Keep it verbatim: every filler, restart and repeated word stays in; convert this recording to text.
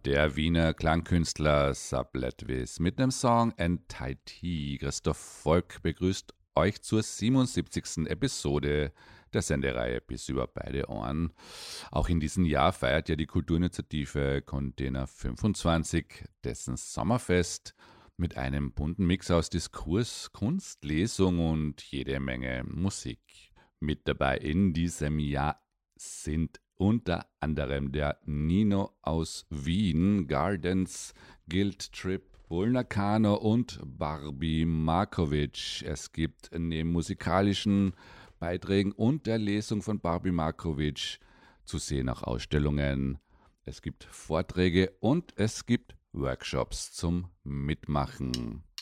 Der Wiener Klangkünstler Sub Ledwis mit dem Song Entity. Christoph Volk begrüßt euch zur siebenundsiebzigsten Episode der Sendereihe Bis über beide Ohren. Auch in diesem Jahr feiert ja die Kulturinitiative Container fünfundzwanzig dessen Sommerfest mit einem bunten Mix aus Diskurs, Kunst, Lesung und jede Menge Musik. Mit dabei in diesem Jahr sind unter anderem der Nino aus Wien, Gardens, Guild Trip, Bulnakano und Barbie Markovic. Es gibt neben musikalischen Beiträgen und der Lesung von Barbie Markovic zu sehen auch Ausstellungen. Es gibt Vorträge und es gibt Workshops zum Mitmachen.